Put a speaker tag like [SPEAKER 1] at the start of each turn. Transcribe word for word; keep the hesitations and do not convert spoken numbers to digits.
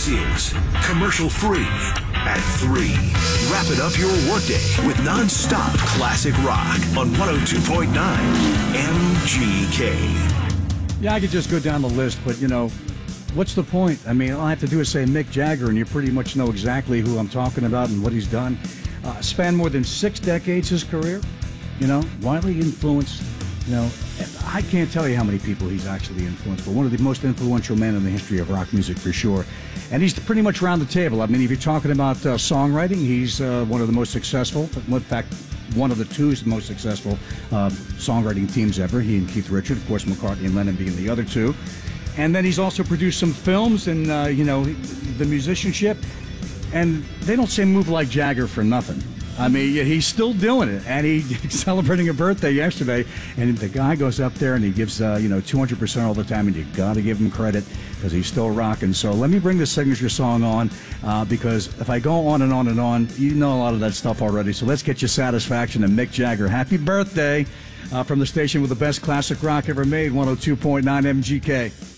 [SPEAKER 1] This is Commercial Free at three. Wrap it up your workday with non-stop classic rock on one oh two point nine M G K.
[SPEAKER 2] Yeah, I could just go down the list, but, you know, what's the point? I mean, all I have to do is say Mick Jagger, and you pretty much know exactly who I'm talking about and what he's done. Uh, spanned more than six decades his career, you know, widely influenced, you know, I can't tell you how many people he's actually influenced, but one of the most influential men in the history of rock music for sure. And he's pretty much around the table. I mean, if you're talking about uh, songwriting, he's uh, one of the most successful, in fact, one of the two most successful uh, songwriting teams ever. He and Keith Richards, of course, McCartney and Lennon being the other two. And then he's also produced some films and, uh, you know, the musicianship. And they don't say move like Jagger for nothing. I mean, he's still doing it, and he's celebrating a birthday yesterday, and the guy goes up there and he gives, uh, you know, two hundred percent all the time, and you got to give him credit because he's still rocking. So let me bring the signature song on uh, because if I go on and on and on, you know a lot of that stuff already. So let's get you Satisfaction and Mick Jagger. Happy birthday uh, from the station with the best classic rock ever made, one oh two point nine M G K.